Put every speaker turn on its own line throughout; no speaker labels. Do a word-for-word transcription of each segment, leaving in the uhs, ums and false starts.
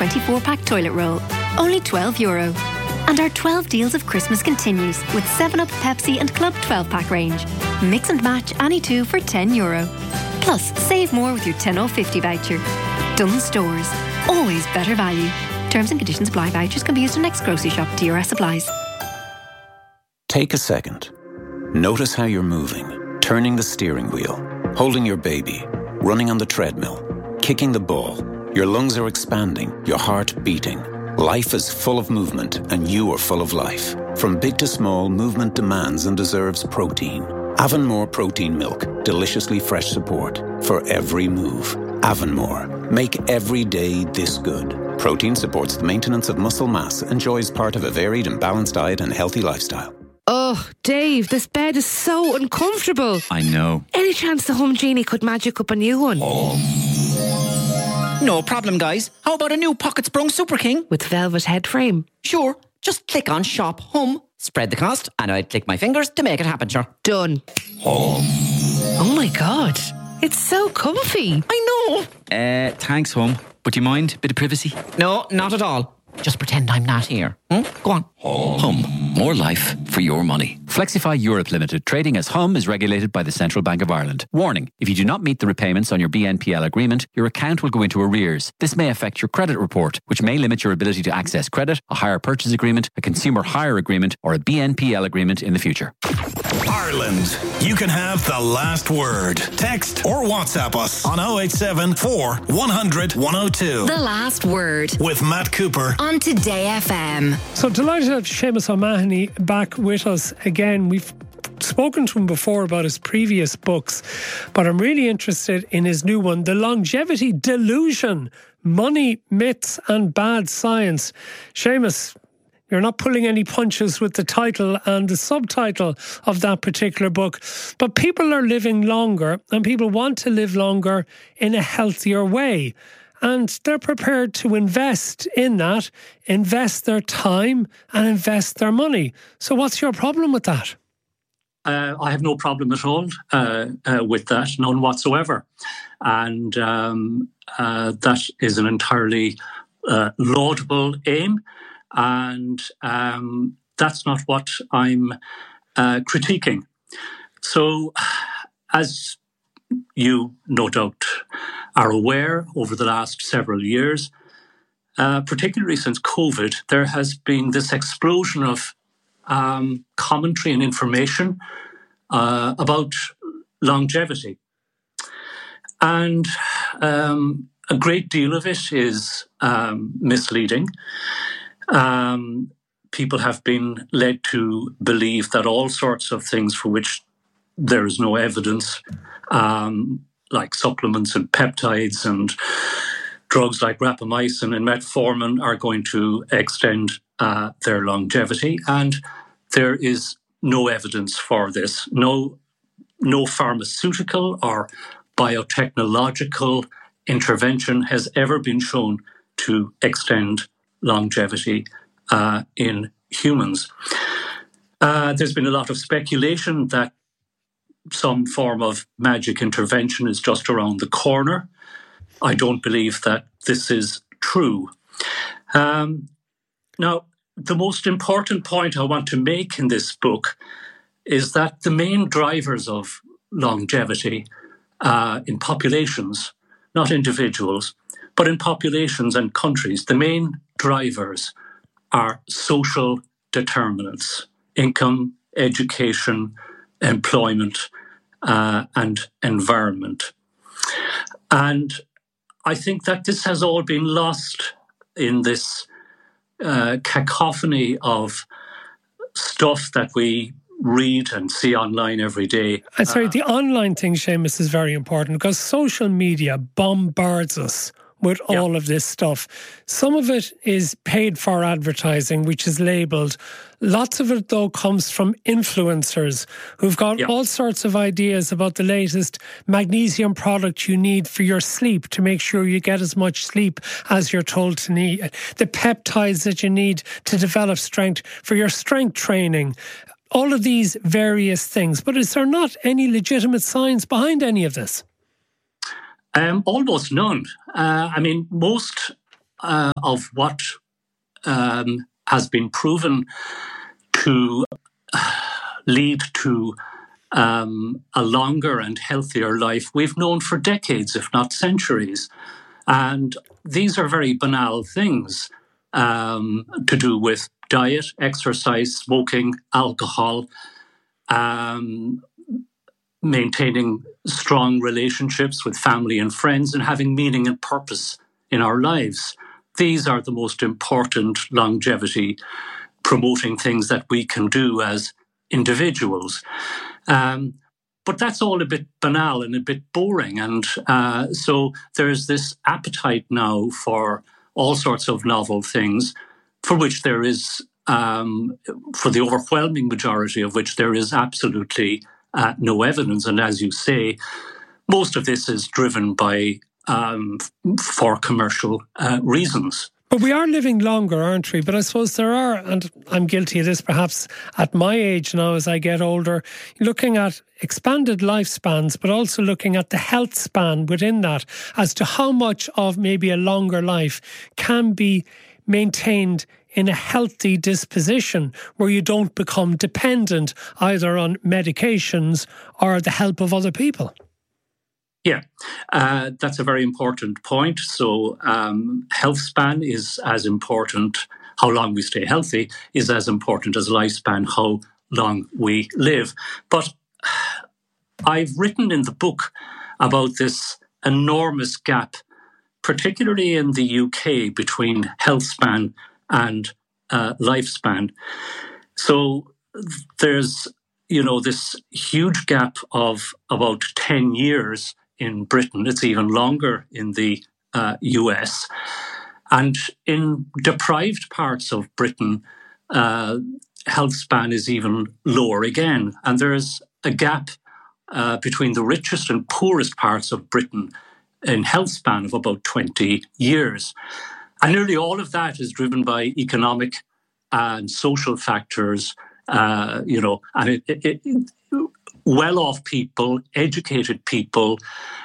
twenty-four pack toilet roll, only twelve euro. And our twelve Deals of Christmas continues with seven up, Pepsi and Club twelve pack range. Mix and match any two for ten euro. Plus, save more with your ten oh fifty voucher. Dunnes Stores. Always better value. Terms and conditions apply. Vouchers can be used in next grocery shop. T R S applies.
Take a second. Notice how you're moving. Turning the steering wheel. Holding your baby. Running on the treadmill. Kicking the ball. Your lungs are expanding. Your heart beating. Life is full of movement, and you are full of life. From big to small, movement demands and deserves protein. Avonmore Protein Milk. Deliciously fresh support for every move. Avonmore. Make every day this good. Protein supports the maintenance of muscle mass, enjoys part of a varied and balanced diet and healthy lifestyle.
Oh, Dave, this bed is so uncomfortable.
I know.
Any chance the Home Genie could magic up a new one?
Oh. No problem, guys. How about a new Pocket Sprung Super King?
With velvet head frame?
Sure. Just click on Shop Home, spread the cost, and I'd click my fingers to make it happen, sure.
Done.
Home.
Oh my God. It's so comfy.
I know.
Uh, thanks, Home. But do you mind? Bit of privacy?
No, not at all. Just pretend I'm not here. Hmm? Go on.
Hum. More life for your money. Flexify Europe Limited, trading as Hum, is regulated by the Central Bank of Ireland. Warning, if you do not meet the repayments on your B N P L agreement, your account will go into arrears. This may affect your credit report, which may limit your ability to access credit, a hire purchase agreement, a consumer hire agreement, or a B N P L agreement in the future.
Ireland, you can have the last word. Text or WhatsApp us on oh eight seven four, one hundred, one oh two.
The Last Word
with Matt Cooper
on Today F M.
So delighted to have Seamus O'Mahony back with us again. We've spoken to him before about his previous books, but I'm really interested in his new one, The Longevity Delusion, Money, Myths and Bad Science. Seamus, you're not pulling any punches with the title and the subtitle of that particular book, but people are living longer and people want to live longer in a healthier way. And they're prepared to invest in that, invest their time and invest their money. So what's your problem with that?
Uh, I have no problem at all uh, uh, with that, none whatsoever. And um, uh, that is an entirely uh, laudable aim. And um, that's not what I'm uh, critiquing. So, as you no doubt are aware, over the last several years, uh, particularly since COVID, there has been this explosion of um, commentary and information uh, about longevity. And um, a great deal of it is um, misleading. Um, people have been led to believe that all sorts of things for which there is no evidence, um, like supplements and peptides and drugs like rapamycin and metformin, are going to extend uh, their longevity. And there is no evidence for this. No, no pharmaceutical or biotechnological intervention has ever been shown to extend longevity uh, in humans. Uh, there's been a lot of speculation that some form of magic intervention is just around the corner. I don't believe that this is true. Um, now, the most important point I want to make in this book is that the main drivers of longevity uh, in populations, not individuals, but in populations and countries, the main drivers are social determinants: income, education, employment, uh, and environment. And I think that this has all been lost in this uh, cacophony of stuff that we read and see online every day.
I'm sorry, uh, the online thing, Seamus, is very important because social media bombards us with
yeah.
all of this stuff. Some of it is paid for advertising, which is labelled. Lots of it, though, comes from influencers who've got yeah. all sorts of ideas about the latest magnesium product you need for your sleep to make sure you get as much sleep as you're told to need. The peptides that you need to develop strength for your strength training. All of these various things. But is there not any legitimate science behind any of this?
Um, almost none. Uh, I mean, most uh, of what um, has been proven to lead to um, a longer and healthier life, we've known for decades, if not centuries. And these are very banal things um, to do with diet, exercise, smoking, alcohol, um, maintaining strong relationships with family and friends, and having meaning and purpose in our lives. These are the most important longevity promoting things that we can do as individuals. Um, but that's all a bit banal and a bit boring. And uh, so there's this appetite now for all sorts of novel things, for which there is, um, for the overwhelming majority of which there is absolutely uh, no evidence. And as you say, most of this is driven by um, for commercial uh, reasons.
But we are living longer, aren't we? But I suppose there are, and I'm guilty of this perhaps at my age now as I get older, looking at expanded lifespans, but also looking at the health span within that as to how much of maybe a longer life can be maintained in a healthy disposition where you don't become dependent either on medications or the help of other people.
Yeah, uh, that's a very important point. So um, health span is as important, how long we stay healthy is as important as lifespan, how long we live. But I've written in the book about this enormous gap, particularly in the U K, between health span and uh, lifespan. So there's, you know, this huge gap of about ten years in Britain. It's even longer in the uh, U S. And in deprived parts of Britain, uh, health span is even lower again. And there's a gap uh, between the richest and poorest parts of Britain in health span of about twenty years. And nearly all of that is driven by economic and social factors, uh, you know, and it, it, it well-off people, educated people,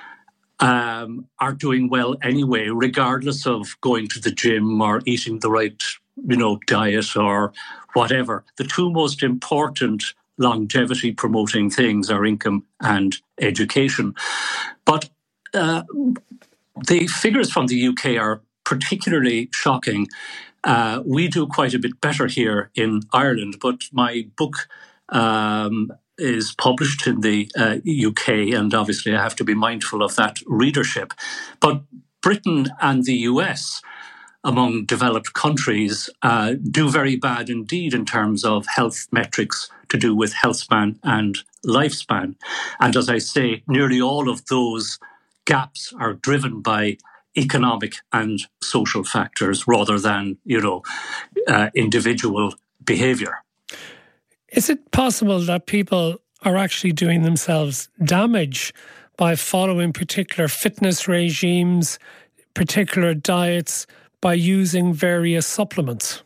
um, are doing well anyway, regardless of going to the gym or eating the right, you know, diet or whatever. The two most important longevity promoting things are income and education. But uh, the figures from the U K are particularly shocking. Uh, we do quite a bit better here in Ireland, but my book um, is published in the uh, U K, and obviously I have to be mindful of that readership. But Britain and the U S, among developed countries, uh, do very bad indeed in terms of health metrics to do with health span and lifespan. And as I say, nearly all of those gaps are driven by economic and social factors rather than, you know, uh, individual behaviour.
Is it possible that people are actually doing themselves damage by following particular fitness regimes, particular diets, by using various supplements?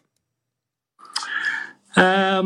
Um,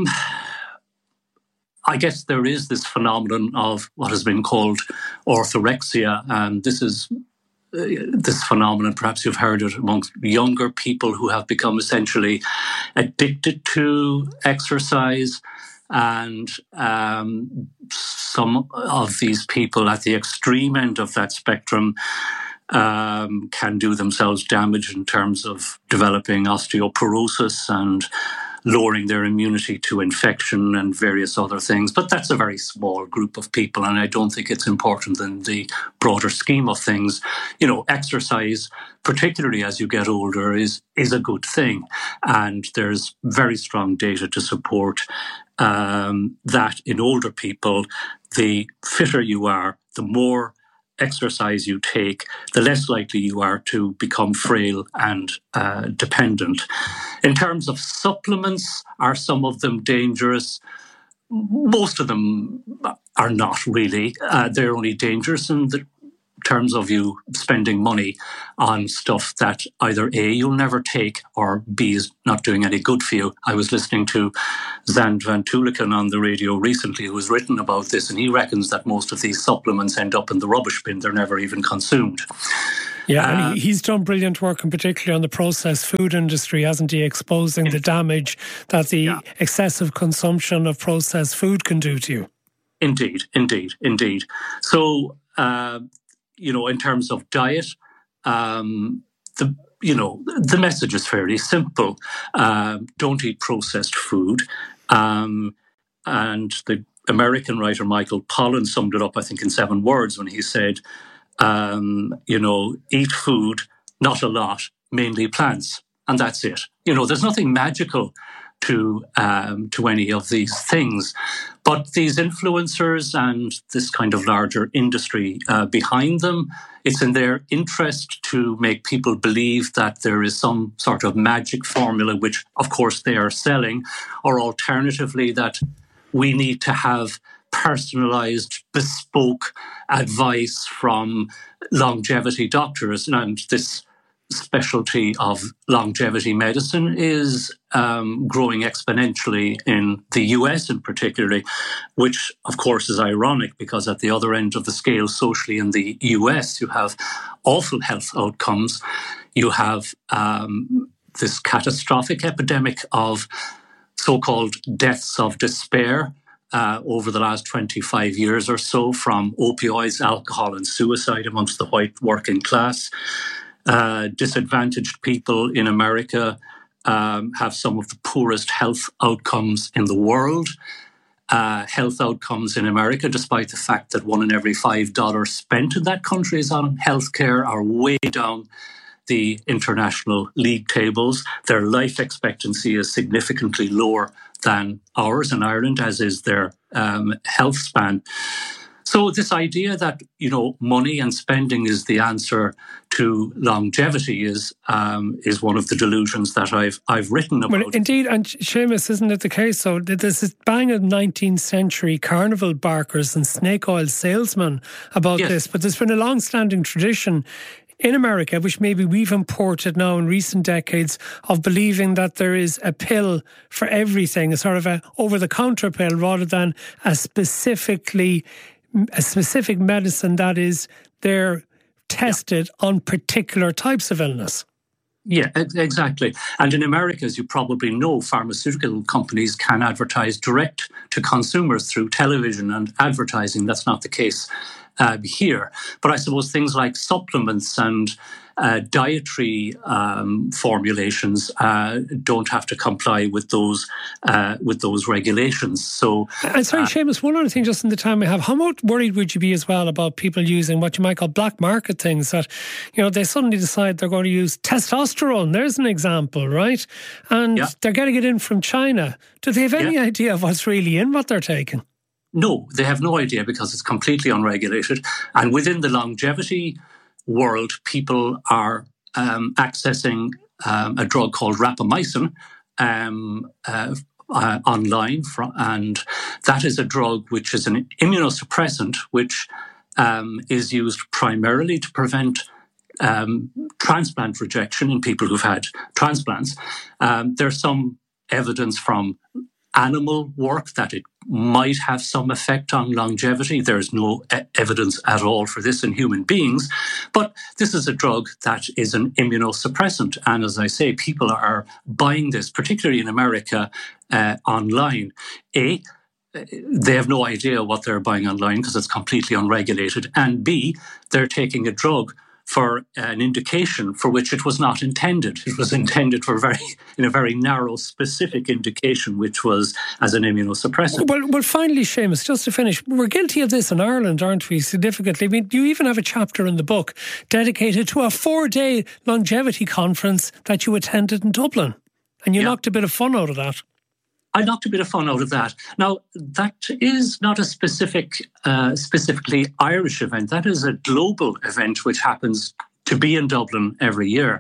I guess there is this phenomenon of what has been called orthorexia, and this is uh, this phenomenon, perhaps you've heard it amongst younger people who have become essentially addicted to exercise. And um, some of these people at the extreme end of that spectrum um, can do themselves damage in terms of developing osteoporosis and lowering their immunity to infection and various other things. But that's a very small group of people, and I don't think it's important in the broader scheme of things. You know, exercise, particularly as you get older, is, is a good thing. And there's very strong data to support um, that in older people, the fitter you are, the more exercise you take, the less likely you are to become frail and uh, dependent. In terms of supplements, are some of them dangerous? Most of them are not really. Uh, they're only dangerous in the terms of you spending money on stuff that either A, you'll never take, or B, is not doing any good for you. I was listening to Zand van Tulleken on the radio recently, who has written about this, and he reckons that most of these supplements end up in the rubbish bin. They're never even consumed.
Yeah,
uh,
and he's done brilliant work, and particularly on the processed food industry, hasn't he? Exposing the damage that the yeah. excessive consumption of processed food can do to you.
Indeed, indeed, indeed. So, uh, you know, in terms of diet, um, the you know the message is fairly simple: uh, don't eat processed food. Um, and the American writer Michael Pollan summed it up, I think, in seven words when he said, um, you know, eat food, not a lot, mainly plants, and that's it. You know, there's nothing magical to um, to any of these things. But these influencers and this kind of larger industry uh, behind them, it's in their interest to make people believe that there is some sort of magic formula, which of course they are selling, or alternatively that we need to have personalized, bespoke advice from longevity doctors. And this specialty of longevity medicine is um, growing exponentially in the U S in particular, which of course is ironic because at the other end of the scale socially in the U S you have awful health outcomes. You have um, this catastrophic epidemic of so-called deaths of despair uh, over the last twenty-five years or so from opioids, alcohol and suicide amongst the white working class. Uh, disadvantaged people in America um, have some of the poorest health outcomes in the world. Uh, health outcomes in America, despite the fact that one in every five dollars spent in that country is on healthcare, are way down the international league tables. Their life expectancy is significantly lower than ours in Ireland, as is their um, health span. So this idea that, you know, money and spending is the answer to longevity is um, is one of the delusions that I've I've written about.
Well, indeed, and Seamus, isn't it the case? So there's this bang of nineteenth century carnival barkers and snake oil salesmen about yes. this, but there's been a long-standing tradition in America, which maybe we've imported now in recent decades, of believing that there is a pill for everything, a sort of a over-the-counter pill rather than a specifically a specific medicine that is there tested yeah. on particular types of illness.
Yeah, exactly. And in America, as you probably know, pharmaceutical companies can advertise direct to consumers through television and advertising. That's not the case uh, here. But I suppose things like supplements and uh, dietary um, formulations uh, don't have to comply with those uh, with those regulations. So,
and sorry, uh, Seamus, one other thing, just in the time we have, how much worried would you be as well about people using what you might call black market things that, you know, they suddenly decide they're going to use testosterone? There's an example, right? And yeah. they're getting it in from China. Do they have any yeah. idea of what's really in what they're taking?
No, they have no idea because it's completely unregulated. And within the longevity world, people are um, accessing um, a drug called rapamycin um, uh, uh, online. From, and that is a drug which is an immunosuppressant, which um, is used primarily to prevent um, transplant rejection in people who've had transplants. Um, there's some evidence from animal work that it might have some effect on longevity. There's no e- evidence at all for this in human beings. But this is a drug that is an immunosuppressant. And as I say, people are buying this, particularly in America, uh, online. A, they have no idea what they're buying online because it's completely unregulated. And B, they're taking a drug for an indication for which it was not intended. It was intended for very, in a very narrow, specific indication, which was as an immunosuppressant.
Well, well, finally, Seamus, just to finish, we're guilty of this in Ireland, aren't we, significantly? I mean, you even have a chapter in the book dedicated to a four-day longevity conference that you attended in Dublin, and you yeah. knocked a bit of fun out of that.
I knocked a bit of fun out of that. Now, that is not a specific, uh, specifically Irish event. That is a global event which happens to be in Dublin every year.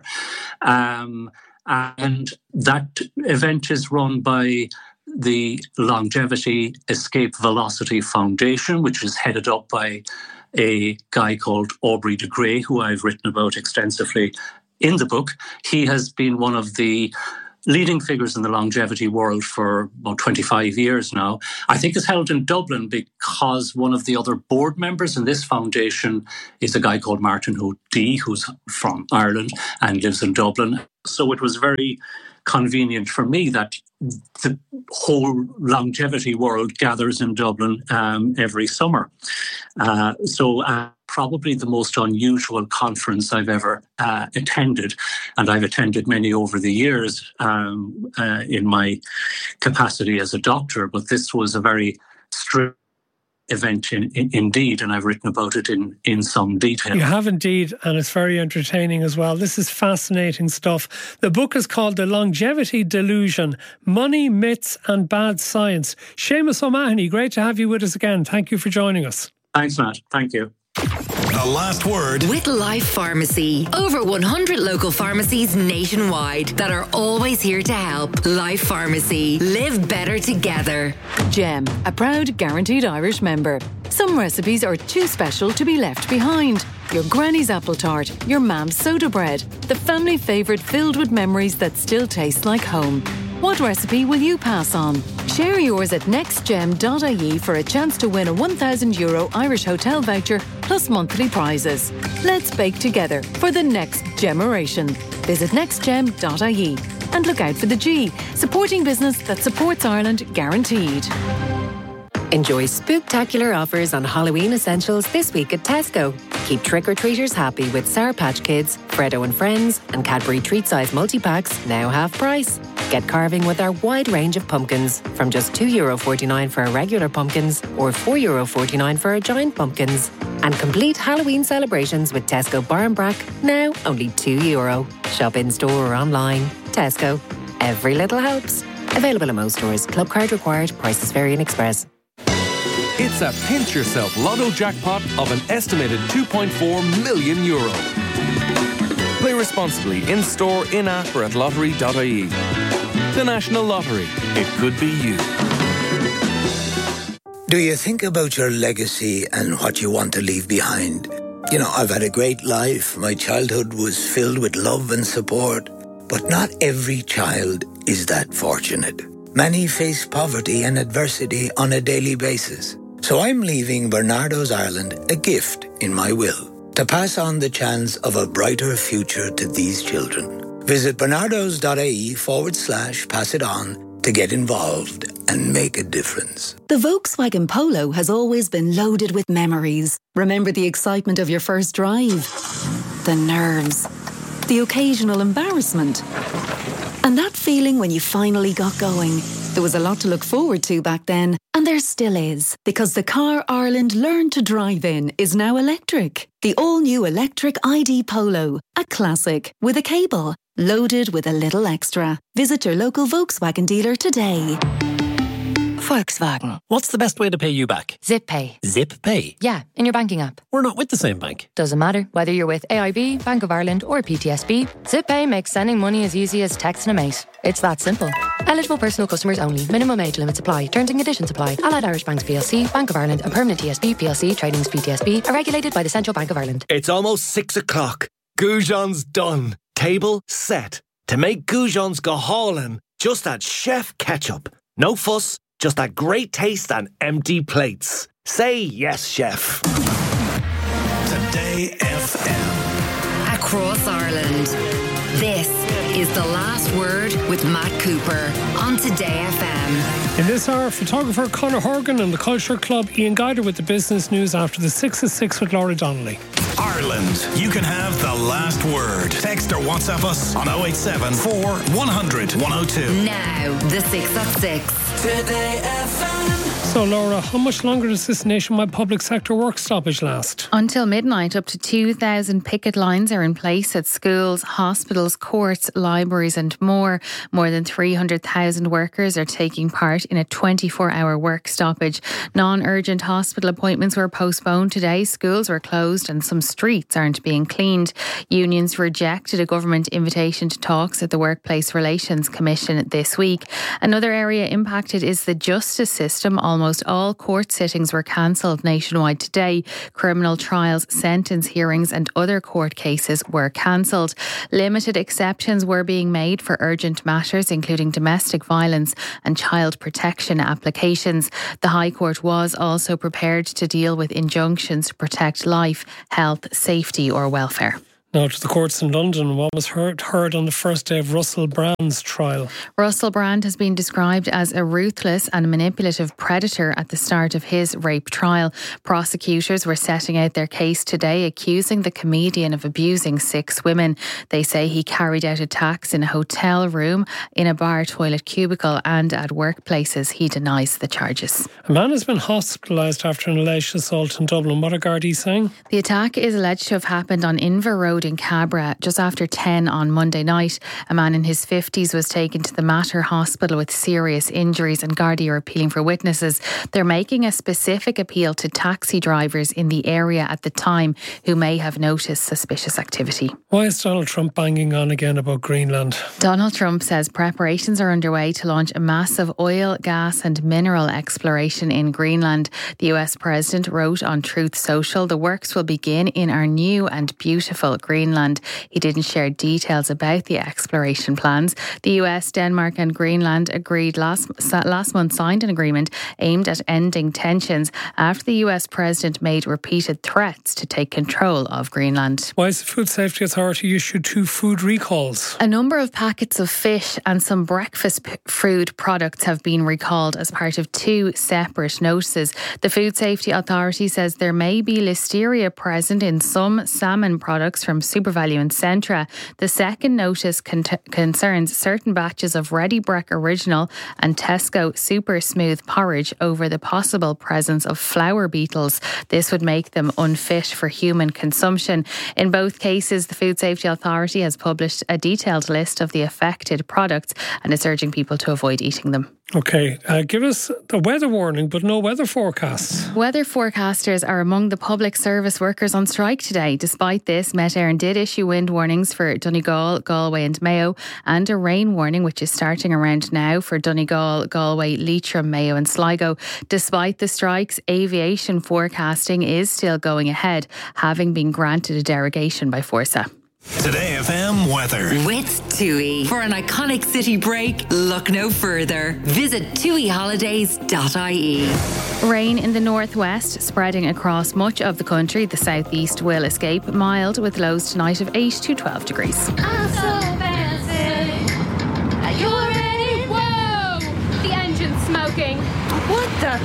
Um, and that event is run by the Longevity Escape Velocity Foundation, which is headed up by a guy called Aubrey de Grey, who I've written about extensively in the book. He has been one of the leading figures in the longevity world for about twenty-five years now. I think it's held in Dublin because one of the other board members in this foundation is a guy called Martin O'D, who's from Ireland and lives in Dublin. So it was very convenient for me that the whole longevity world gathers in Dublin um, every summer. Uh, so uh, probably the most unusual conference I've ever uh, attended, and I've attended many over the years um, uh, in my capacity as a doctor, but this was a very strict event in, in, indeed, and I've written about it in, in some detail.
You have indeed, and it's very entertaining as well. This is fascinating stuff. The book is called The Longevity Delusion, Money, Myths and Bad Science. Seamus O'Mahony, great to have you with us again. Thank you for joining us.
Thanks, Matt. Thank you.
The last word
with Life Pharmacy. Over one hundred local pharmacies nationwide that are always here to help. Life Pharmacy. Live better together.
Gem, a proud Guaranteed Irish member. Some recipes are too special to be left behind. Your granny's apple tart, your mam's soda bread, the family favourite filled with memories that still taste like home. What recipe will you pass on? Share yours at nextgem dot I E for a chance to win a one thousand euro Irish hotel voucher plus monthly prizes. Let's bake together for the next generation. Visit nextgem dot I E and look out for the G, supporting business that supports Ireland, guaranteed.
Enjoy spooktacular offers on Halloween essentials this week at Tesco. Keep trick-or-treaters happy with Sour Patch Kids, Freddo and Friends and Cadbury treat-size multi-packs now half price. Get carving with our wide range of pumpkins from just two euro forty-nine for our regular pumpkins or four euro forty-nine for our giant pumpkins. And complete Halloween celebrations with Tesco Bar and Brack, now only two euro. Shop in-store or online. Tesco. Every little helps. Available in most stores. Club card required. Prices vary in Express.
It's a pinch yourself lotto jackpot of an estimated two point four million euro. Play responsibly in store, in app or at lottery dot I E. The National Lottery. It could be you.
Do you think about your legacy and what you want to leave behind? You know, I've had a great life. My childhood was filled with love and support. But not every child is that fortunate. Many face poverty and adversity on a daily basis. So I'm leaving Bernardo's Ireland a gift in my will to pass on the chance of a brighter future to these children. Visit bernardos dot I E forward slash pass it on to get involved and make a difference.
The Volkswagen Polo has always been loaded with memories. Remember the excitement of your first drive? The nerves. The occasional embarrassment. And that feeling when you finally got going. There was a lot to look forward to back then, and there still is, because the car Ireland learned to drive in is now electric. The all-new electric I D Polo, a classic, with a cable, loaded with a little extra. Visit your local Volkswagen dealer today.
Volkswagen. What's the best way to pay you back?
Zip Pay.
Zip Pay?
Yeah, in your banking app.
We're not with the same bank.
Doesn't matter. Whether you're with A I B, Bank of Ireland or P T S B, Zip Pay makes sending money as easy as texting a mate. It's that simple. Eligible personal customers only. Minimum age limits apply. Terms and conditions apply. Allied Irish Banks P L C, Bank of Ireland and Permanent T S B P L C, trading as P T S B, are regulated by the Central Bank of Ireland.
It's almost six o'clock. Goujon's done. Table set. To make Goujon's go hauling, just add chef ketchup. No fuss, just that great taste and empty plates. Say yes, chef.
Today F M.
Across Ireland. This is The Last Word with Matt Cooper on Today F M.
In this hour, photographer Conor Horgan and the Culture Club, Ian Guider with the business news after the six at six with Laura Donnelly.
Ireland, you can have the last word. Text or WhatsApp us on oh eight seven, four, one hundred, one oh two.
Now, the six at six. Today F M.
So, Laura, how much longer does this nationwide public sector work stoppage last?
Until midnight, up to two thousand picket lines are in place at schools, hospitals, courts, libraries and more. More than three hundred thousand workers are taking part in a twenty-four hour work stoppage. Non-urgent hospital appointments were postponed today. Schools were closed and some streets aren't being cleaned. Unions rejected a government invitation to talks at the Workplace Relations Commission this week. Another area impacted is the justice system. Almost almost all court sittings were cancelled nationwide today. Criminal trials, sentence hearings and other court cases were cancelled. Limited exceptions were being made for urgent matters, including domestic violence and child protection applications. The High Court was also prepared to deal with injunctions to protect life, health, safety or welfare.
Now to the courts in London. What was heard, heard on the first day of Russell Brand's trial?
Russell Brand has been described as a ruthless and manipulative predator at the start of his rape trial. Prosecutors were setting out their case today, accusing the comedian of abusing six women. They say he carried out attacks in a hotel room, in a bar toilet cubicle and at workplaces. He denies the charges.
A man has been hospitalised after an alleged assault in Dublin. What are Gardaí saying?
The attack is alleged to have happened on Inver Road in Cabra just after ten on Monday night. A man in his fifties was taken to the Mater Hospital with serious injuries, and Gardaí are appealing for witnesses. They're making a specific appeal to taxi drivers in the area at the time who may have noticed suspicious activity.
Why is Donald Trump banging on again about Greenland?
Donald Trump says preparations are underway to launch a massive oil, gas and mineral exploration in Greenland. The U S President wrote on Truth Social, the works will begin in our new and beautiful Greenland. He didn't share details about the exploration plans. The U S, Denmark and Greenland agreed last, last month signed an agreement aimed at ending tensions after the U S President made repeated threats to take control of Greenland.
Why has the Food Safety Authority issued two food recalls?
A number of packets of fish and some breakfast p- food products have been recalled as part of two separate notices. The Food Safety Authority says there may be listeria present in some salmon products from SuperValu and Centra. The second notice con- concerns certain batches of Ready Brek Original and Tesco Super Smooth porridge over the possible presence of flour beetles. This would make them unfit for human consumption. In both cases, the Food Safety Authority has published a detailed list of the affected products and is urging people to avoid eating them.
OK, uh, give us the weather warning, but no weather forecasts.
Weather forecasters are among the public service workers on strike today. Despite this, Met Éireann did issue wind warnings for Donegal, Galway and Mayo, and a rain warning, which is starting around now for Donegal, Galway, Leitrim, Mayo and Sligo. Despite the strikes, aviation forecasting is still going ahead, having been granted a derogation by Forsa.
Today F M weather.
With TUI. For an iconic city break, look no further. Visit tui holidays dot I E.
Rain in the northwest spreading across much of the country. The southeast will escape. Mild with lows tonight of eight to twelve degrees.
I'm so fancy. Are you ready? Whoa! The engine's smoking. What the?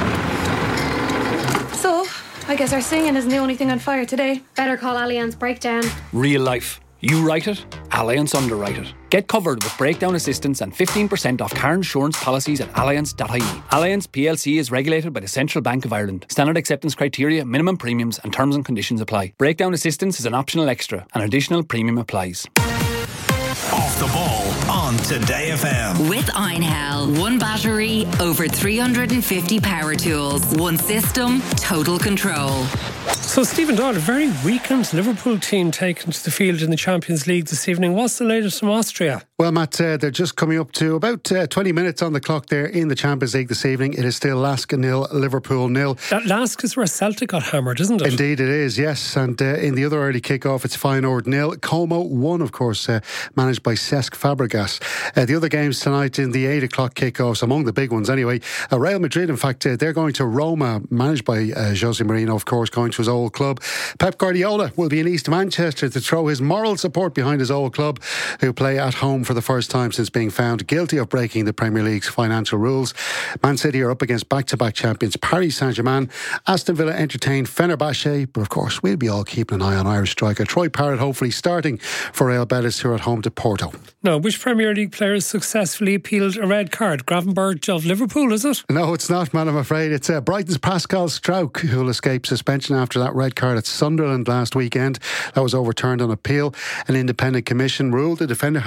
So, I guess our singing isn't the only thing on fire today. Better call Allianz Breakdown.
Real life. You write it, Allianz underwrite it. Get covered with breakdown assistance and fifteen percent off car insurance policies at allianz dot I E. Allianz P L C is regulated by the Central Bank of Ireland. Standard acceptance criteria, minimum premiums and terms and conditions apply. Breakdown assistance is an optional extra. An additional premium applies.
Off the ball on Today F M.
With Einhell. One battery, over three hundred fifty power tools. One system, total control.
So, Stephen Dodd, a very weakened Liverpool team taken to the field in the Champions League this evening. What's the latest from Austria?
Well, Matt, uh, they're just coming up to about uh, twenty minutes on the clock there in the Champions League this evening. It is still Lask nil, Liverpool nil.
That Lask is where Celtic got hammered, isn't it?
Indeed it is, yes. And uh, in the other early kick-off, it's Feyenoord nil. Como one, of course, uh, managed by Cesc Fabregas. Uh, the other games tonight in the eight o'clock kick-offs, among the big ones anyway. Uh, Real Madrid, in fact, uh, they're going to Roma, managed by uh, Jose Mourinho, of course, going to his old club. Pep Guardiola will be in East Manchester to throw his moral support behind his old club, who play at home for the first time since being found guilty of breaking the Premier League's financial rules. Man City are up against back-to-back champions Paris Saint-Germain. Aston Villa entertain Fenerbahce, but of course we'll be all keeping an eye on Irish striker Troy Parrott, hopefully starting for Real Betis, who are at home to Porto.
Now, which Premier League players successfully appealed a red card? Gravenberch of Liverpool, is it?
No, it's not, man, I'm afraid. It's uh, Brighton's Pascal Struijk who will escape suspension after that red card at Sunderland last weekend. That was overturned on appeal. An independent commission ruled the defender had been wrongly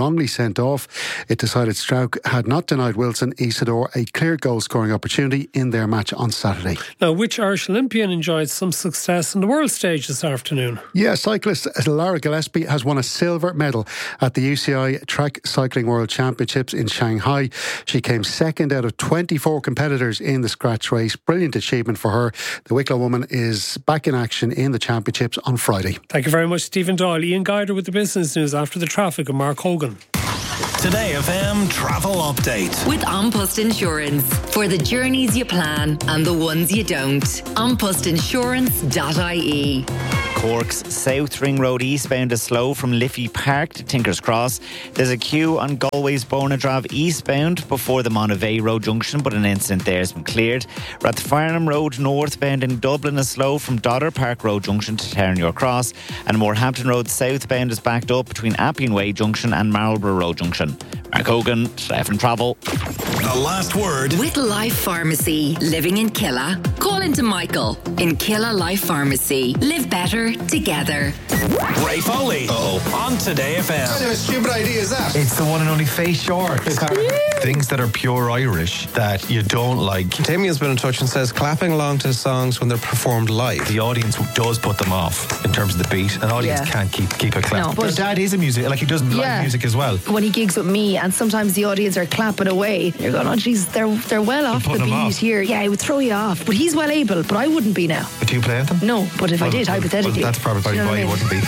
wrongly sent off. It decided Strauch had not denied Wilson Isidore a clear goal-scoring opportunity in their match on Saturday.
Now, which Irish Olympian enjoyed some success on the world stage this afternoon?
Yeah, cyclist Lara Gillespie has won a silver medal at the U C I Track Cycling World Championships in Shanghai. She came second out of twenty-four competitors in the scratch race. Brilliant achievement for her. The Wicklow woman is back in action in the championships on Friday.
Thank you very much, Stephen Doyle. Ian Guider with the business news after the traffic and Mark Hogan.
Today F M travel update
with An Post Insurance for the journeys you plan and the ones you don't. an post insurance dot I E.
Cork's South Ring Road eastbound is slow from Liffey Park to Tinkers Cross. There's a queue on Galway's Bornadrav eastbound before the Monavey Road junction, but an incident there has been cleared. Rathfarnham Road northbound in Dublin is slow from Dodder Park Road junction to Terranure Cross, and Moorhampton Road southbound is backed up between Appian Way junction and Marlborough Road junction. Mark Hogan, F M Travel.
The last word
with Life Pharmacy. Living in Killa? Call into Michael in Killa Life Pharmacy. Live better together.
Ray Foley. Uh-oh. On Today F M.
What kind of a stupid idea is that?
It's the one and only Face Shorts. Things that are pure Irish that you don't like.
Damien's been in touch and says clapping along to songs when they're performed live.
The audience does put them off in terms of the beat. An audience
Yeah.
can't keep keep a clap.
No, but-
Your dad is a music, like he does
Yeah.
live music as well.
When he gigs with me, and sometimes the audience are clapping away, you're going, oh, geez, they're they're well off the
putting
beat
them off.
here. Yeah, it would throw you off. But he's well able, but I wouldn't be now.
But do you play with them?
No, but if I
Well,
did,
well,
hypothetically.
well, that's probably
Do you know
why you
what I mean?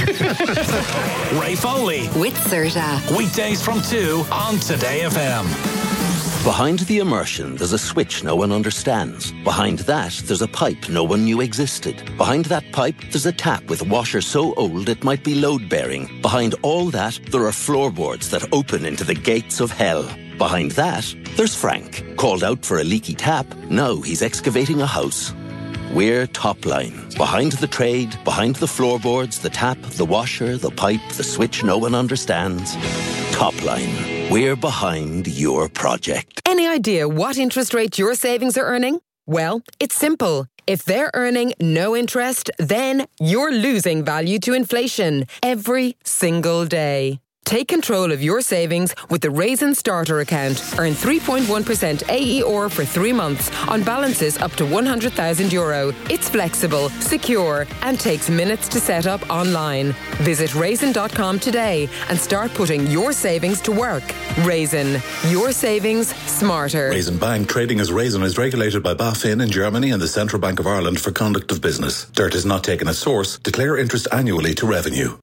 wouldn't be.
Ray Foley
with Serta.
Weekdays from two on Today F M.
Behind the immersion, there's a switch no one understands. Behind that, there's a pipe no one knew existed. Behind that pipe, there's a tap with a washer so old it might be load-bearing. Behind all that, there are floorboards that open into the gates of hell. Behind that, there's Frank. Called out for a leaky tap, now he's excavating a house. We're Topline. Behind the trade, behind the floorboards, the tap, the washer, the pipe, the switch no one understands. Topline. We're behind your project.
Any idea what interest rate your savings are earning? Well, it's simple. If they're earning no interest, then you're losing value to inflation every single day. Take control of your savings with the Raisin Starter account. Earn three point one percent A E R for three months on balances up to one hundred thousand euro. It's flexible, secure, and takes minutes to set up online. Visit raisin dot com today and start putting your savings to work. Raisin, your savings smarter.
Raisin Bank, trading as Raisin, is regulated by BaFin in Germany and the Central Bank of Ireland for conduct of business. Dirt is not taken as source. Declare interest annually to revenue.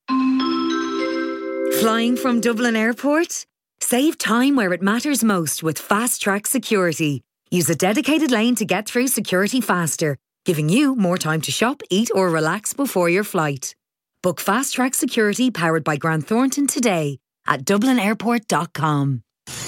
Flying from Dublin Airport? Save time where it matters most with Fast Track Security. Use a dedicated lane to get through security faster, giving you more time to shop, eat or relax before your flight. Book Fast Track Security powered by Grant Thornton today at dublin airport dot com.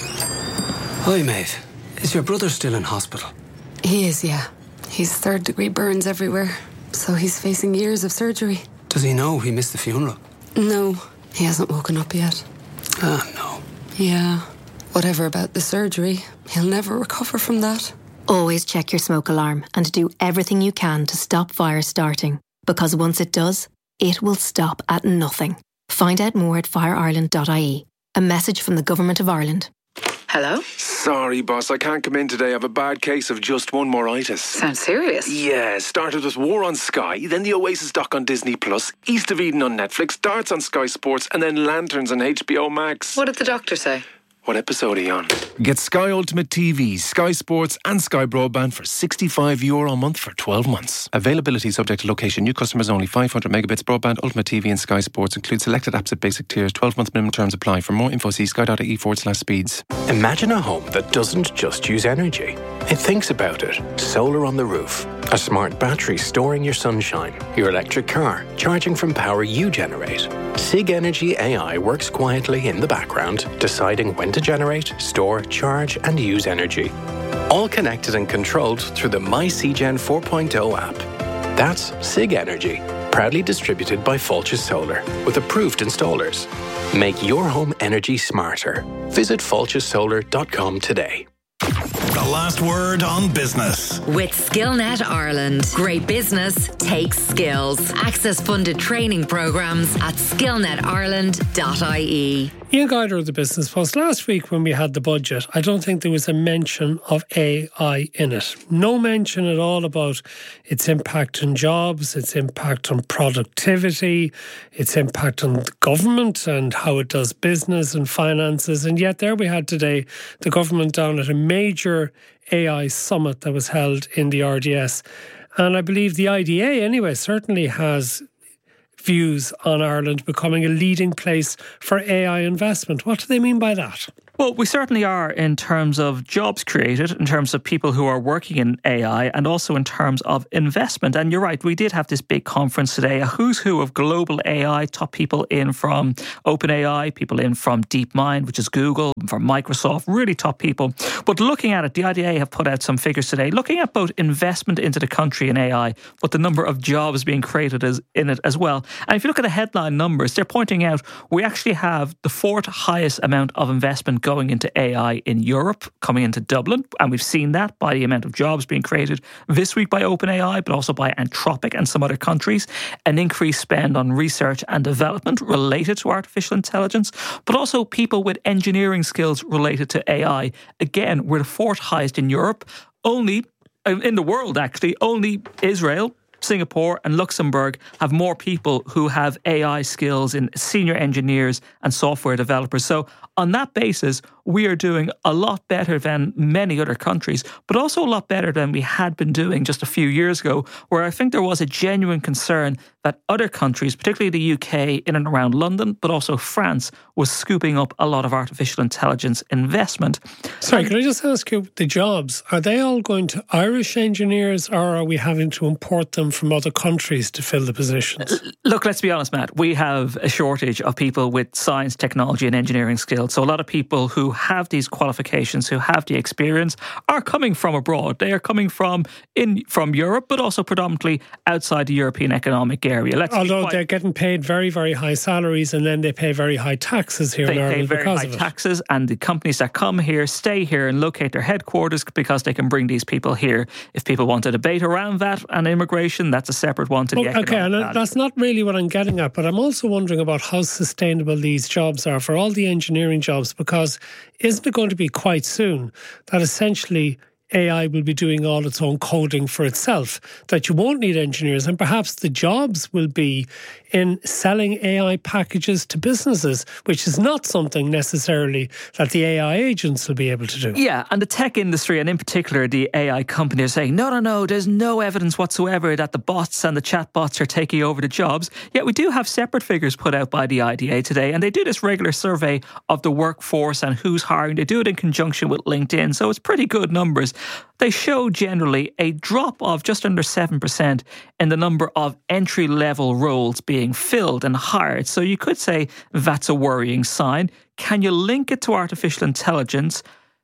Hi, mate. Is your brother still in hospital?
He is, yeah. He's third degree burns everywhere, so he's facing years of surgery.
Does he know he missed the funeral?
No, he hasn't woken up yet.
Ah, no.
Yeah. Whatever about the surgery, he'll never recover from that.
Always check your smoke alarm and do everything you can to stop fire starting. Because once it does, it will stop at nothing. Find out more at fire ireland dot I E. A message from the Government of Ireland.
Hello?
Sorry, boss, I can't come in today. I have a bad case of just one moritis.
Sounds serious.
Yeah, started with War on Sky, then the Oasis doc on Disney Plus, East of Eden on Netflix, Darts on Sky Sports, and then Lanterns on H B O Max.
What did the doctor say?
What episode are you on?
Get Sky Ultimate T V, Sky Sports and Sky Broadband for sixty-five euro a month for twelve months. Availability subject to location. New customers only. five hundred megabits broadband, Ultimate T V and Sky Sports. Include selected apps at basic tiers. twelve month minimum terms apply. For more info, see sky dot I E forward slash speeds.
Imagine a home that doesn't just use energy. It thinks about it. Solar on the roof. A smart battery storing your sunshine. Your electric car charging from power you generate. Sig Energy A I works quietly in the background, deciding when to generate, store, charge and use energy. All connected and controlled through the MyCgen four point oh app. That's Sig Energy, proudly distributed by Fulches Solar, with approved installers. Make your home energy smarter. Visit fulches solar dot com today.
The last word on business.
With Skillnet Ireland. Great business takes skills. Access funded training programs at skillnet ireland dot I E.
Ian Guider of the Business Post. Last week when we had the budget, I don't think there was a mention of A I in it. No mention at all about its impact on jobs, its impact on productivity, its impact on the government and how it does business and finances. And yet there we had today the government down at a major A I summit that was held in the R D S. And I believe the I D A anyway certainly has views on Ireland becoming a leading place for A I investment. What do they mean by that?
Well, we certainly are in terms of jobs created, in terms of people who are working in A I, and also in terms of investment. And you're right, we did have this big conference today, a who's who of global A I, top people in from OpenAI, people in from DeepMind, which is Google, from Microsoft, really top people. But looking at it, the I D A have put out some figures today, looking at both investment into the country in A I, but the number of jobs being created as, in it as well. And if you look at the headline numbers, they're pointing out we actually have the fourth highest amount of investment going into A I in Europe, coming into Dublin. And we've seen that by the amount of jobs being created this week by OpenAI, but also by Anthropic and some other countries. An increased spend on research and development related to artificial intelligence, but also people with engineering skills related to A I. Again, we're the fourth highest in Europe. Only, in the world actually, only Israel, Singapore and Luxembourg have more people who have A I skills in senior engineers and software developers. So on that basis, we are doing a lot better than many other countries, but also a lot better than we had been doing just a few years ago, where I think there was a genuine concern that other countries, particularly the U K in and around London, but also France, was scooping up a lot of artificial intelligence investment.
Sorry, can I just ask you, the jobs, are they all going to Irish engineers, or are we having to import them from other countries to fill the positions?
Look, let's be honest, Matt. We have a shortage of people with science, technology and engineering skills. So a lot of people who have these qualifications, who have the experience, are coming from abroad. They are coming from in from Europe, but also predominantly outside the European Economic Area. Let's
Although
quite,
they're getting paid very, very high salaries, and then they pay very high taxes here in Ireland
because of it. They pay very high taxes, and the companies that come here stay here and locate their headquarters because they can bring these people here. If people want a debate around that and immigration, that's a separate one to the
well,
economic
Okay, and
value.
That's not really what I'm getting at, but I'm also wondering about how sustainable these jobs are for all the engineering jobs, because isn't it going to be quite soon that essentially A I will be doing all its own coding for itself, that you won't need engineers, and perhaps the jobs will be in selling A I packages to businesses, which is not something necessarily that the A I agents will be able to do.
Yeah, and the tech industry, and in particular the A I companies, are saying, no, no, no, there's no evidence whatsoever that the bots and the chatbots are taking over the jobs. Yet we do have separate figures put out by the I D A today, and they do this regular survey of the workforce and who's hiring. They do it in conjunction with LinkedIn, so it's pretty good numbers. They show generally a drop of just under seven percent in the number of entry-level roles being filled and hired. So you could say that's a worrying sign. Can you link it to artificial intelligence?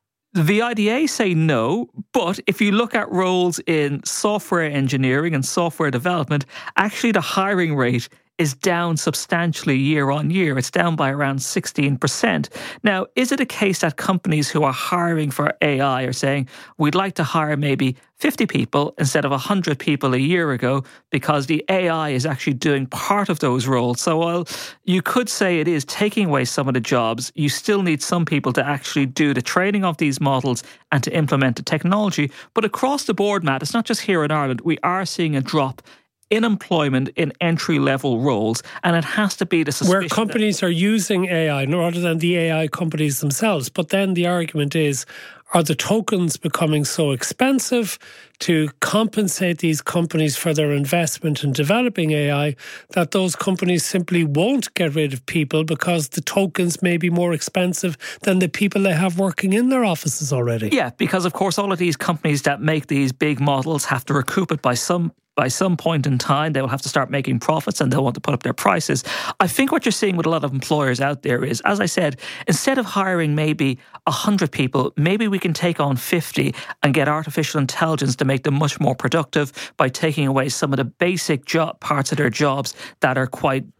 The I D A say no, but if you look at roles in software engineering and software development, actually the hiring rate is down substantially year on year. It's down by around sixteen percent. Now, is it a case that companies who are hiring for A I are saying, we'd like to hire maybe fifty people instead of one hundred people a year ago because the A I is actually doing part of those roles? So while you could say it is taking away some of the jobs, you still need some people to actually do the training of these models and to implement the technology. But across the board, Matt, it's not just here in Ireland, we are seeing a drop in employment in entry-level roles, and it has to be the suspicion
where companies are using A I rather than the A I companies themselves. But then the argument is, are the tokens becoming so expensive to compensate these companies for their investment in developing A I that those companies simply won't get rid of people because the tokens may be more expensive than the people they have working in their offices already?
Yeah, because of course all of these companies that make these big models have to recoup it by some By some point in time. They will have to start making profits and they'll want to put up their prices. I think what you're seeing with a lot of employers out there is, as I said, instead of hiring maybe one hundred people, maybe we can take on fifty and get artificial intelligence to make them much more productive by taking away some of the basic job parts of their jobs that are quite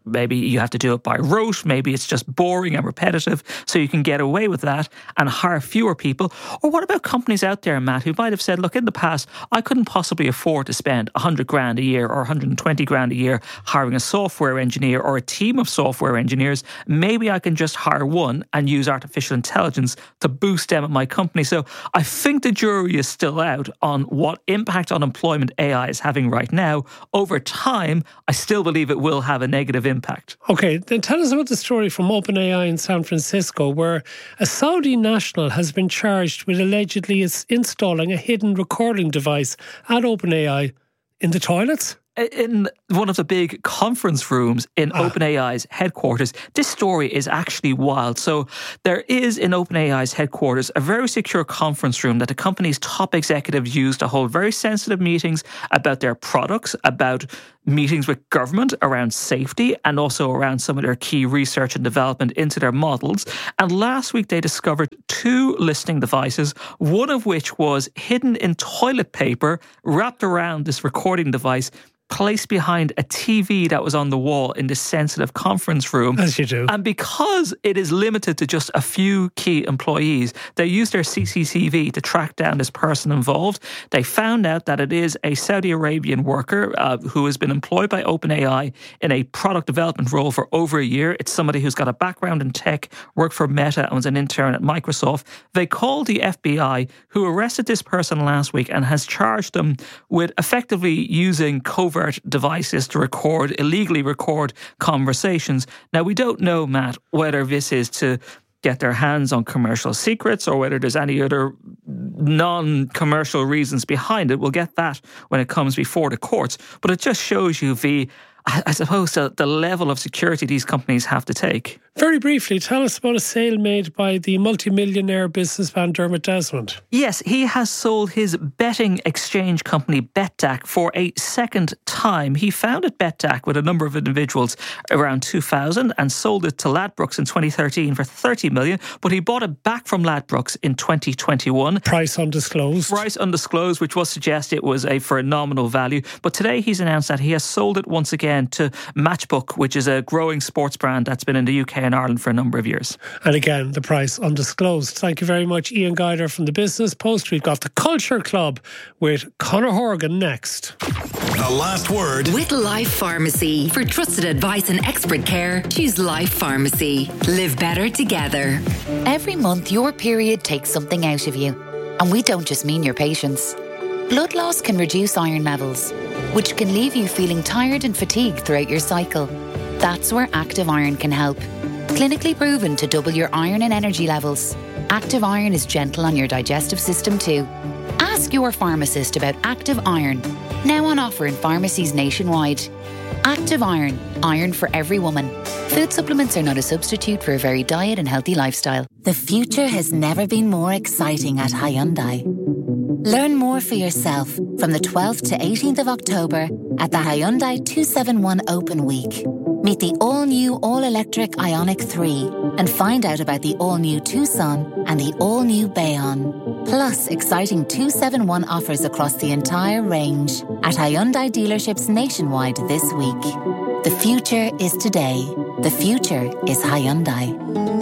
maybe you have to do it by rote, maybe it's just boring and repetitive, so you can get away with that and hire fewer people. Or what about companies out there, Matt, who might have said, look, in the past, I couldn't possibly afford to spend one hundred grand a year or one hundred twenty grand a year hiring a software engineer or a team of software engineers. Maybe I can just hire one and use artificial intelligence to boost them at my company. So I think the jury is still out on what impact on employment A I is having right now. Over time, I still believe it will have a negative impact.
Okay, then tell us about the story from OpenAI in San Francisco, where a Saudi national has been charged with allegedly installing a hidden recording device at OpenAI in the toilets.
In one of the big conference rooms in ah. OpenAI's headquarters. This story is actually wild. So there is in OpenAI's headquarters a very secure conference room that the company's top executives use to hold very sensitive meetings about their products, about meetings with government around safety, and also around some of their key research and development into their models. And last week they discovered two listening devices, one of which was hidden in toilet paper wrapped around this recording device, placed behind a T V that was on the wall in this sensitive conference room.
As you do.
And because it is limited to just a few key employees, they used their C C T V to track down this person involved. They found out that it is a Saudi Arabian worker uh, who has been employed by OpenAI in a product development role for over a year. It's somebody who's got a background in tech, worked for Meta and was an intern at Microsoft. They called the F B I, who arrested this person last week and has charged them with effectively using covert devices to record, illegally record conversations. Now, we don't know, Matt, whether this is to get their hands on commercial secrets or whether there's any other non-commercial reasons behind it. We'll get that when it comes before the courts. But it just shows you the, I suppose, the, the level of security these companies have to take.
Very briefly, tell us about a sale made by the multimillionaire businessman Dermot Desmond.
Yes, he has sold his betting exchange company Betdaq for a second time. He founded Betdaq with a number of individuals around two thousand and sold it to Ladbrokes in twenty thirteen for thirty million dollars, but he bought it back from Ladbrokes in twenty twenty-one.
Price undisclosed.
Price undisclosed, which was suggest it was a for a nominal value. But today he's announced that he has sold it once again to Matchbook, which is a growing sports brand that's been in the U K and Ireland for a number of years.
And again, the price undisclosed. Thank you very much, Ian Guider from the Business Post. We've got the Culture Club with Conor Horgan next.
The last word
with Life Pharmacy. For trusted advice and expert care, choose Life Pharmacy. Live better together.
Every month, your period takes something out of you. And we don't just mean your patience. Blood loss can reduce iron levels, which can leave you feeling tired and fatigued throughout your cycle. That's where Active Iron can help. Clinically proven to double your iron and energy levels. Active Iron is gentle on your digestive system too. Ask your pharmacist about Active Iron. Now on offer in pharmacies nationwide. Active Iron. Iron for every woman. Food supplements are not a substitute for a varied diet and healthy lifestyle.
The future has never been more exciting at Hyundai. Learn more for yourself from the twelfth to eighteenth of October at the Hyundai two seventy-one Open Week. Meet the all-new all-electric Ioniq three and find out about the all-new Tucson and the all-new Bayon. Plus exciting two seventy-one offers across the entire range at Hyundai dealerships nationwide this week. The future is today. The future is Hyundai.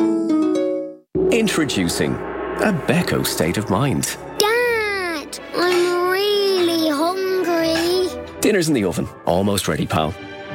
Introducing a Beko state of mind.
Dad, I'm really hungry.
Dinner's in the oven. Almost ready, pal.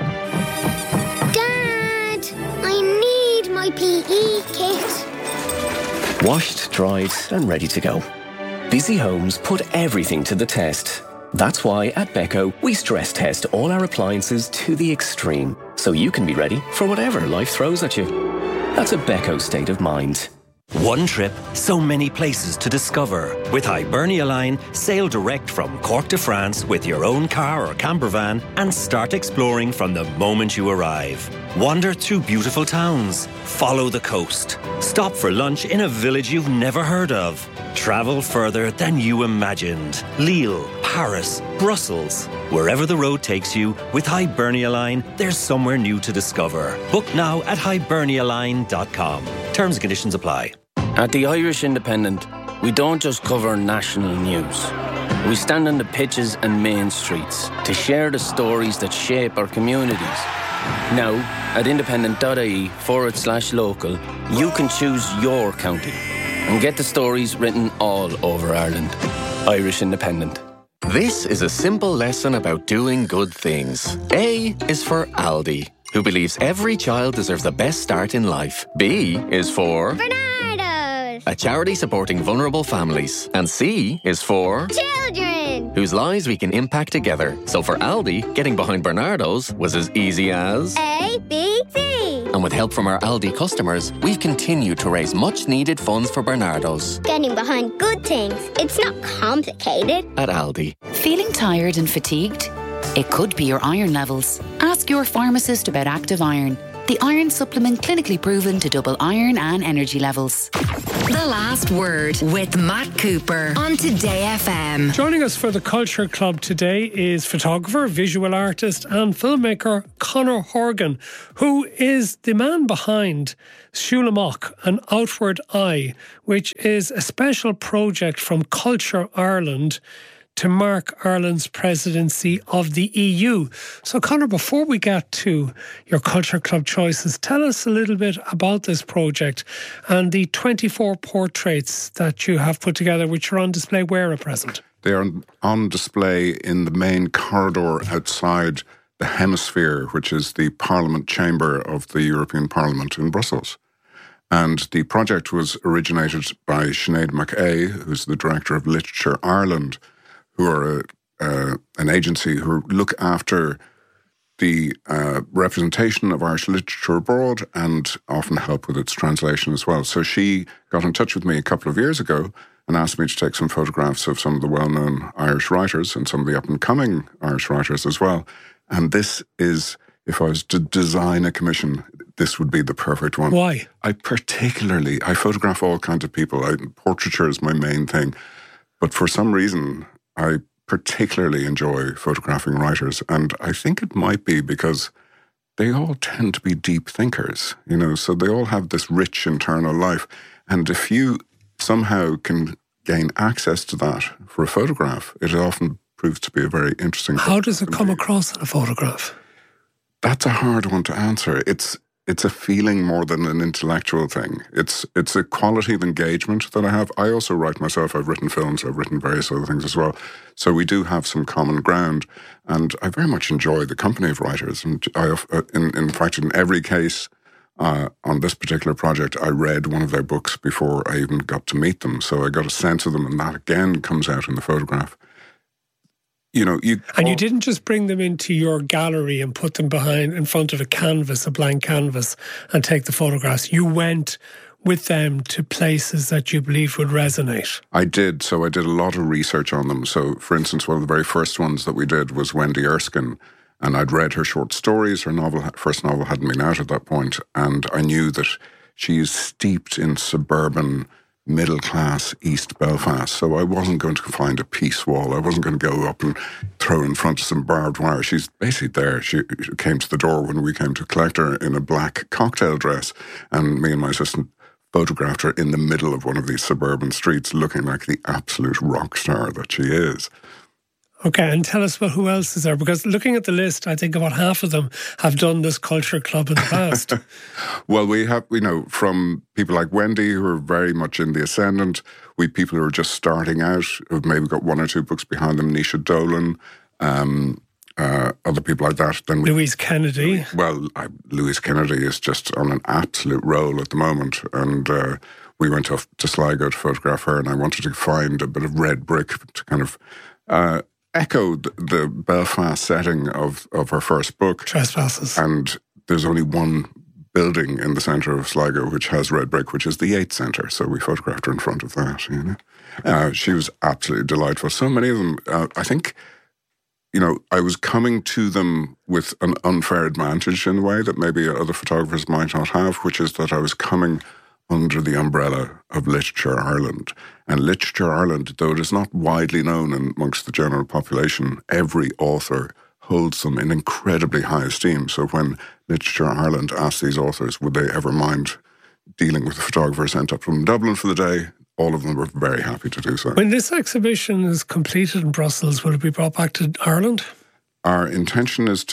Dad, I need my P E kit.
Washed, dried and ready to go. Busy homes put everything to the test. That's why at Beko, we stress test all our appliances to the extreme, so you can be ready for whatever life throws at you. That's a Beko state of mind.
One trip, so many places to discover. With Hibernia Line, sail direct from Cork to France with your own car or camper van and start exploring from the moment you arrive. Wander through beautiful towns. Follow the coast. Stop for lunch in a village you've never heard of. Travel further than you imagined. Lille, Paris, Brussels. Wherever the road takes you, with Hibernia Line, there's somewhere new to discover. Book now at hibernia line dot com. Terms and conditions apply.
At the Irish Independent, we don't just cover national news. We stand on the pitches and main streets to share the stories that shape our communities. Now, at independent.ie forward slash local, you can choose your county and get the stories written all over Ireland. Irish Independent.
This is a simple lesson about doing good things. A is for Aldi, who believes every child deserves the best start in life. B is for
Bernardo's,
a charity supporting vulnerable families. And C is for
children,
whose lives we can impact together. So for Aldi, getting behind Bernardo's was as easy as
A, B, C.
And with help from our Aldi customers, we've continued to raise much needed funds for Bernardo's.
Getting behind good things. It's not complicated.
At Aldi.
Feeling tired and fatigued? It could be your iron levels. Ask your pharmacist about Active Iron, the iron supplement clinically proven to double iron and energy levels.
The Last Word with Matt Cooper on Today F M.
Joining us for the Culture Club today is photographer, visual artist and filmmaker Conor Horgan, who is the man behind Shulamach, An Outward Eye, which is a special project from Culture Ireland to mark Ireland's presidency of the E U. So, Conor, before we get to your Culture Club choices, tell us a little bit about this project and the twenty-four portraits that you have put together, which are on display where at present.
They are on display in the main corridor outside the Hemisphere, which is the Parliament chamber of the European Parliament in Brussels. And the project was originated by Sinead McA, who's the director of Literature Ireland, who are a, uh, an agency who look after the uh, representation of Irish literature abroad and often help with its translation as well. So she got in touch with me a couple of years ago and asked me to take some photographs of some of the well-known Irish writers and some of the up-and-coming Irish writers as well. And this is, if I was to design a commission, this would be the perfect one.
Why?
I particularly, I photograph all kinds of people. I, portraiture is my main thing. But for some reason, I particularly enjoy photographing writers, and I think it might be because they all tend to be deep thinkers, you know, so they all have this rich internal life. And if you somehow can gain access to that for a photograph, it often proves to be a very interesting...
How does it come across in a photograph?
That's a hard one to answer. It's It's a feeling more than an intellectual thing. It's it's a quality of engagement that I have. I also write myself. I've written films. I've written various other things as well. So we do have some common ground. And I very much enjoy the company of writers. And I, in, in fact, in every case uh, on this particular project, I read one of their books before I even got to meet them. So I got a sense of them. And that again comes out in the photograph. You know, you
and you didn't just bring them into your gallery and put them behind in front of a canvas, a blank canvas, and take the photographs. You went with them to places that you believed would resonate.
I did. So I did a lot of research on them. So, for instance, one of the very first ones that we did was Wendy Erskine, and I'd read her short stories. Her novel, first novel hadn't been out at that point, and I knew that she is steeped in suburban middle-class East Belfast, so I wasn't going to find a peace wall. I wasn't going to go up and throw in front of some barbed wire. She's basically there. She came to the door when we came to collect her in a black cocktail dress, and me and my assistant photographed her in the middle of one of these suburban streets looking like the absolute rock star that she is.
Okay, and tell us about who else is there, because looking at the list, I think about half of them have done this Culture Club in the past.
Well, we have, you know, from people like Wendy, who are very much in the ascendant, we people who are just starting out, who've maybe got one or two books behind them, Nisha Dolan, um, uh, other people like that. Then we,
Louise Kennedy.
Well, I, Louise Kennedy is just on an absolute roll at the moment, and uh, we went off to Sligo to photograph her, and I wanted to find a bit of red brick to kind of... Uh, echoed the Belfast setting of, of her first book.
Trespasses.
And there's only one building in the centre of Sligo which has red brick, which is the Yates Centre. So we photographed her in front of that, you know. Uh, she was absolutely delightful. So many of them, uh, I think, you know, I was coming to them with an unfair advantage in a way that maybe other photographers might not have, which is that I was coming under the umbrella of Literature Ireland. And Literature Ireland, though it is not widely known amongst the general population, every author holds them in incredibly high esteem. So when Literature Ireland asked these authors would they ever mind dealing with a photographer sent up from Dublin for the day, all of them were very happy to do so.
When this exhibition is completed in Brussels, will it be brought back to Ireland?
Our intention is to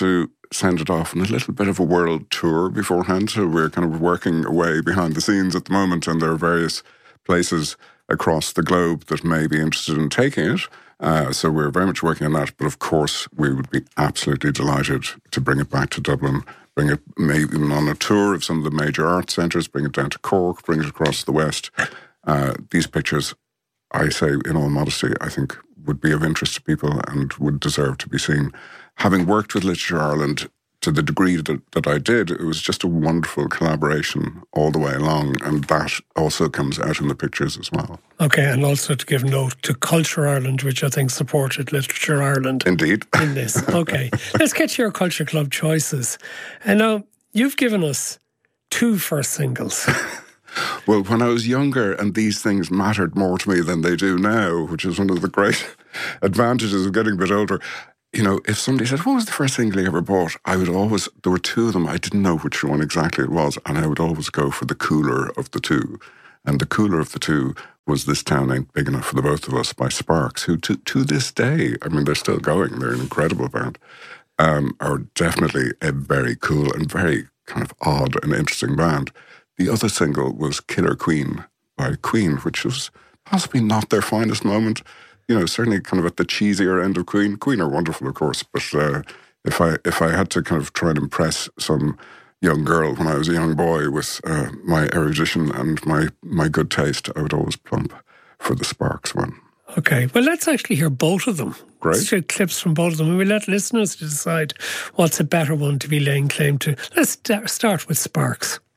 send it off on a little bit of a world tour beforehand. So we're kind of working away behind the scenes at the moment, and there are various places across the globe that may be interested in taking it. Uh, so we're very much working on that. But of course, we would be absolutely delighted to bring it back to Dublin, bring it maybe on a tour of some of the major art centres, bring it down to Cork, bring it across the West. Uh, these pictures, I say in all modesty, I think would be of interest to people and would deserve to be seen. Having worked with Literature Ireland to the degree that, that I did, it was just a wonderful collaboration all the way along, and that also comes out in the pictures as well.
Okay, and also to give note to Culture Ireland, which I think supported Literature Ireland.
Indeed.
In this. Okay, let's get to your Culture Club choices. And now, you've given us two first singles.
Well, when I was younger and these things mattered more to me than they do now, which is one of the great advantages of getting a bit older, you know, if somebody said, what was the first single you ever bought? I would always, there were two of them, I didn't know which one exactly it was, and I would always go for the cooler of the two. And the cooler of the two was This Town Ain't Big Enough for the Both of Us by Sparks, who to, to this day, I mean, they're still going, they're an incredible band, um, are definitely a very cool and very kind of odd and interesting band. The other single was Killer Queen by Queen, which was possibly not their finest moment. You know, certainly kind of at the cheesier end of Queen. Queen are wonderful, of course, but uh, if I if I had to kind of try and impress some young girl when I was a young boy with uh, my erudition and my, my good taste, I would always plump for the Sparks one.
Okay, well, let's actually hear both of them.
Great.
Let's hear clips from both of them, and we'll let listeners decide what's a better one to be laying claim to. Let's st- start with Sparks.